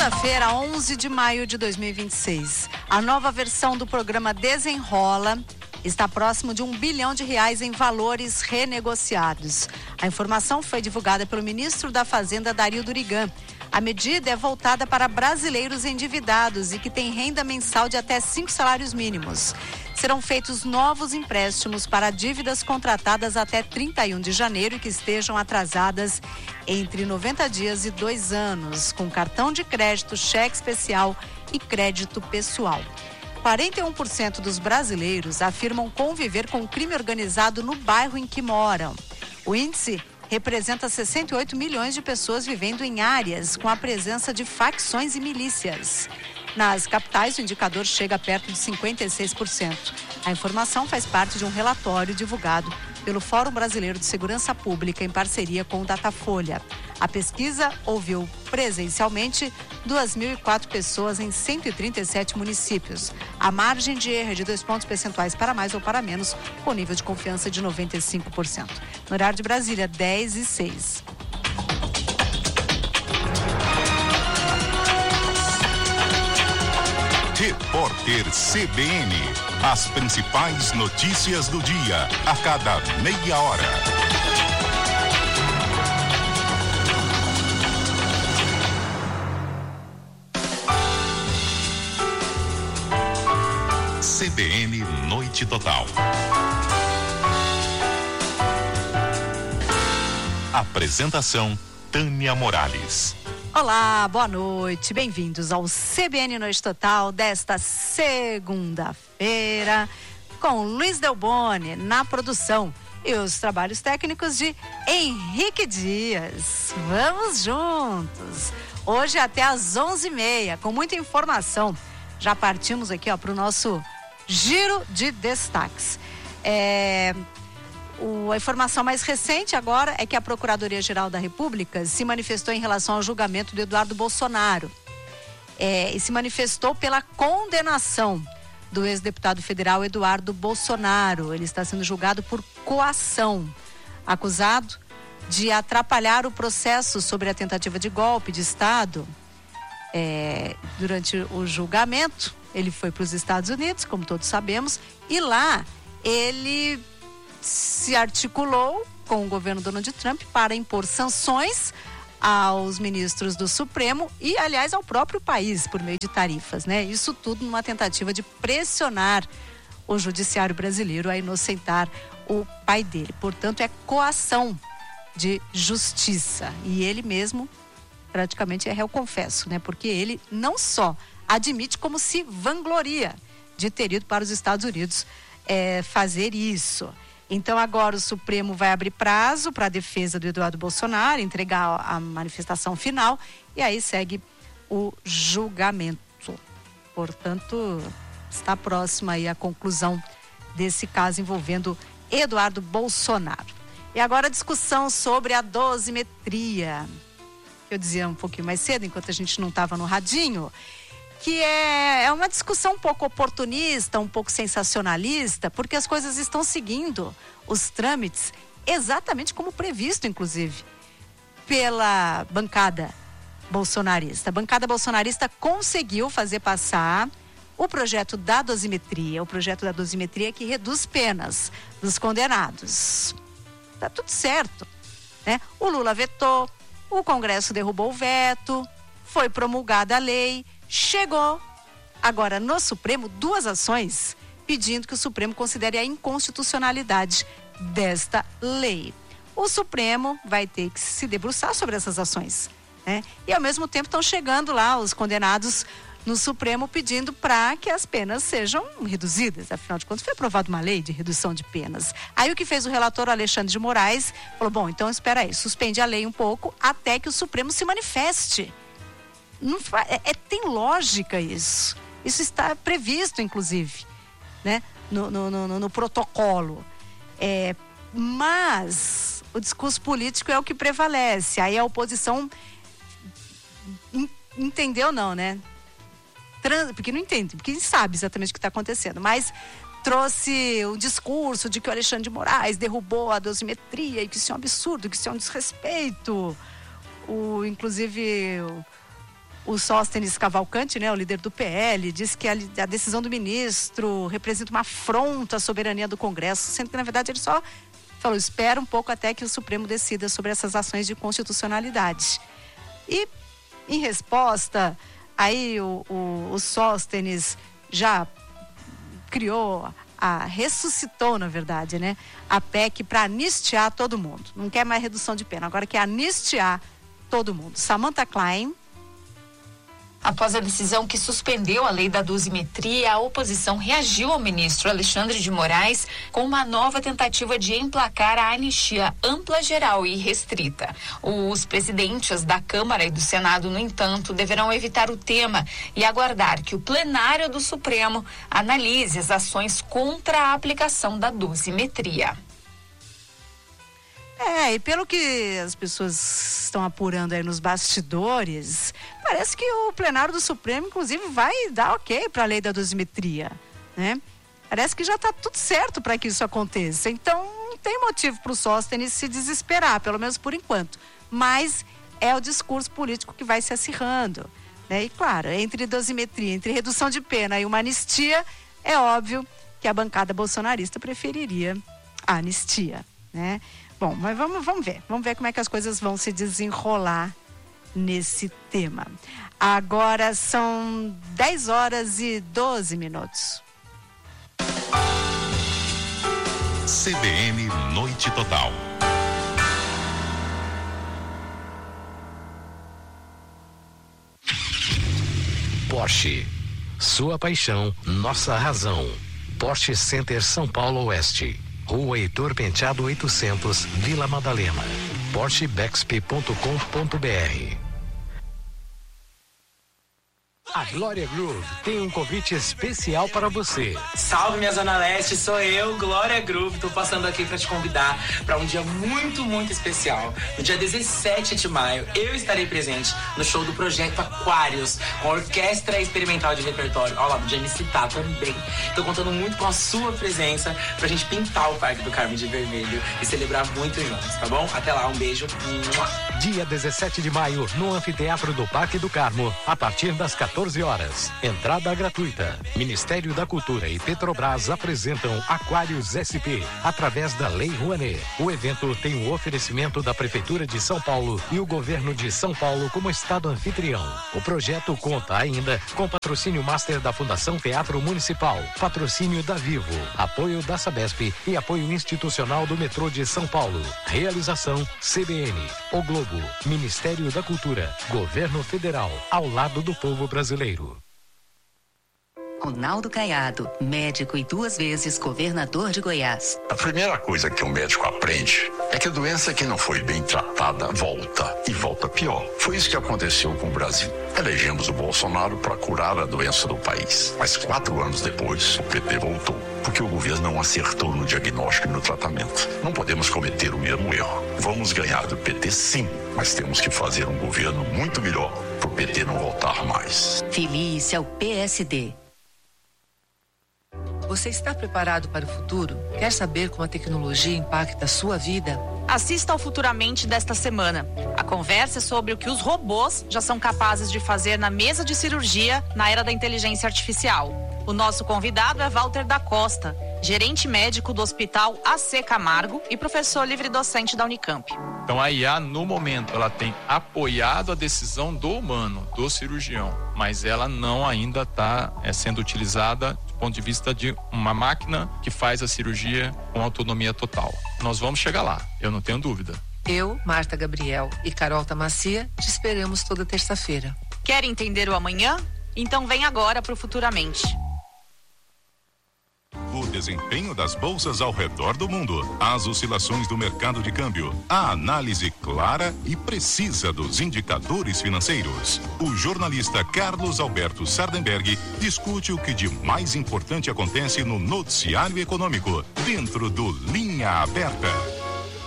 Segunda-feira, 11 de maio de 2026. A nova versão do programa Desenrola está próximo de R$ 1 bilhão em valores renegociados. A informação foi divulgada pelo ministro da Fazenda, Dario Durigan. A medida é voltada para brasileiros endividados e que têm renda mensal de até 5 salários mínimos. Serão feitos novos empréstimos para dívidas contratadas até 31 de janeiro e que estejam atrasadas entre 90 dias e 2 anos, com cartão de crédito, cheque especial e crédito pessoal. 41% dos brasileiros afirmam conviver com crime organizado no bairro em que moram. O índice representa 68 milhões de pessoas vivendo em áreas com a presença de facções e milícias. Nas capitais, o indicador chega perto de 56%. A informação faz parte de um relatório divulgado pelo Fórum Brasileiro de Segurança Pública em parceria com o Datafolha. A pesquisa ouviu presencialmente 2.004 pessoas em 137 municípios. A margem de erro é de 2 pontos percentuais para mais ou para menos, com nível de confiança de 95%. No horário de Brasília, 10h06. Repórter CBN. As principais notícias do dia, a cada meia hora. CBN Noite Total. Apresentação: Tânia Morales. Olá, boa noite, bem-vindos ao CBN Noite Total desta segunda-feira, com Luiz Delboni na produção e os trabalhos técnicos de Henrique Dias. Vamos juntos! Hoje até às 11h30, com muita informação. Já partimos aqui para o nosso giro de destaques. A informação mais recente agora é que a Procuradoria-Geral da República se manifestou em relação ao julgamento do Eduardo Bolsonaro. E se manifestou pela condenação do ex-deputado federal Eduardo Bolsonaro. Ele está sendo julgado por coação, acusado de atrapalhar o processo sobre a tentativa de golpe de Estado. Durante o julgamento, ele foi para os Estados Unidos, como todos sabemos, e lá ele se articulou com o governo Donald Trump para impor sanções aos ministros do Supremo e, aliás, ao próprio país por meio de tarifas, né? Isso tudo numa tentativa de pressionar o judiciário brasileiro a inocentar o pai dele. Portanto, é coação de justiça. E ele mesmo praticamente é réu confesso, né? Porque ele não só admite, como se vangloria de ter ido para os Estados Unidos fazer isso. Então agora o Supremo vai abrir prazo para a defesa do Eduardo Bolsonaro, entregar a manifestação final e aí segue o julgamento. Portanto, está próxima aí a conclusão desse caso envolvendo Eduardo Bolsonaro. E agora a discussão sobre a dosimetria. Eu dizia um pouquinho mais cedo, enquanto a gente não estava no radinho, que é uma discussão um pouco oportunista, um pouco sensacionalista, porque as coisas estão seguindo os trâmites exatamente como previsto, inclusive, pela bancada bolsonarista. A bancada bolsonarista conseguiu fazer passar o projeto da dosimetria, que reduz penas dos condenados. Tá tudo certo, né? O Lula vetou, o Congresso derrubou o veto, foi promulgada a lei, chegou agora no Supremo 2 ações pedindo que o Supremo considere a inconstitucionalidade desta lei. O Supremo vai ter que se debruçar sobre essas ações, né? E ao mesmo tempo estão chegando lá os condenados no Supremo pedindo para que as penas sejam reduzidas. Afinal de contas, foi aprovada uma lei de redução de penas. Aí o que fez o relator Alexandre de Moraes falou: bom, então espera aí, suspende a lei um pouco até que o Supremo se manifeste. Não tem lógica isso. Isso está previsto, inclusive, né? No protocolo. Mas o discurso político é o que prevalece. Aí a oposição entendeu não, né? Porque não entende, porque sabe exatamente o que está acontecendo. Mas trouxe o discurso de que o Alexandre de Moraes derrubou a dosimetria e que isso é um absurdo, que isso é um desrespeito. Inclusive O Sóstenes Cavalcante, né, o líder do PL, disse que a decisão do ministro representa uma afronta à soberania do Congresso, sendo que, na verdade, ele só falou, espera um pouco até que o Supremo decida sobre essas ações de constitucionalidade. E, em resposta, aí o Sóstenes já ressuscitou, na verdade, né, a PEC para anistiar todo mundo. Não quer mais redução de pena, agora quer anistiar todo mundo. Samantha Klein. Após a decisão que suspendeu a lei da dosimetria, a oposição reagiu ao ministro Alexandre de Moraes com uma nova tentativa de emplacar a anistia ampla, geral e restrita. Os presidentes da Câmara e do Senado, no entanto, deverão evitar o tema e aguardar que o plenário do Supremo analise as ações contra a aplicação da dosimetria. E pelo que as pessoas estão apurando aí nos bastidores, parece que o plenário do Supremo, inclusive, vai dar ok para a lei da dosimetria, né? Parece que já está tudo certo para que isso aconteça. Então, não tem motivo para o Sóstenes se desesperar, pelo menos por enquanto. Mas é o discurso político que vai se acirrando, né? E claro, entre dosimetria, entre redução de pena e uma anistia, é óbvio que a bancada bolsonarista preferiria a anistia, né? Bom, mas vamos ver como é que as coisas vão se desenrolar nesse tema. Agora são 10h12. CBN Noite Total. Porsche, sua paixão, nossa razão. Porsche Center São Paulo Oeste. Rua Heitor Penteado 800, Vila Madalena. PorscheBexp.com.br. A Glória Groove tem um convite especial para você. Salve, minha Zona Leste, sou eu, Glória Groove. Tô passando aqui para te convidar para um dia muito, muito especial. No dia 17 de maio, eu estarei presente no show do Projeto Aquários, com a Orquestra Experimental de Repertório, ao lado de MC Tá também. Tô contando muito com a sua presença pra gente pintar o Parque do Carmo de vermelho e celebrar muito juntos, tá bom? Até lá, um beijo. Dia 17 de maio, no Anfiteatro do Parque do Carmo, a partir das 14 horas. Entrada gratuita. Ministério da Cultura e Petrobras apresentam Aquários SP, através da Lei Rouanet. O evento tem o oferecimento da Prefeitura de São Paulo e o Governo de São Paulo como Estado anfitrião. O projeto conta ainda com patrocínio master da Fundação Teatro Municipal, patrocínio da Vivo, apoio da Sabesp e apoio institucional do Metrô de São Paulo. Realização CBN, O Globo, Ministério da Cultura, Governo Federal, ao lado do povo brasileiro. Ronaldo Caiado, médico e 2 vezes governador de Goiás. A primeira coisa que um médico aprende é que a doença que não foi bem tratada volta, e volta pior. Foi isso que aconteceu com o Brasil. Elegemos o Bolsonaro para curar a doença do país. Mas 4 anos depois, o PT voltou, porque o governo não acertou no diagnóstico e no tratamento. Não podemos cometer o mesmo erro. Vamos ganhar do PT sim, mas temos que fazer um governo muito melhor para o PT não voltar mais. Feliz ao PSD. Você está preparado para o futuro? Quer saber como a tecnologia impacta a sua vida? Assista ao Futuramente desta semana. A conversa é sobre o que os robôs já são capazes de fazer na mesa de cirurgia na era da inteligência artificial. O nosso convidado é Walter da Costa, gerente médico do Hospital AC Camargo e professor livre-docente da Unicamp. Então a IA, no momento, ela tem apoiado a decisão do humano, do cirurgião, mas ela não ainda está sendo utilizada do ponto de vista de uma máquina que faz a cirurgia com autonomia total. Nós vamos chegar lá, eu não tenho dúvida. Eu, Marta Gabriel e Carol Tamacia te esperamos toda terça-feira. Quer entender o amanhã? Então vem agora para o Futuramente. O desempenho das bolsas ao redor do mundo, as oscilações do mercado de câmbio, a análise clara e precisa dos indicadores financeiros. O jornalista Carlos Alberto Sardenberg discute o que de mais importante acontece no noticiário econômico, dentro do Linha Aberta.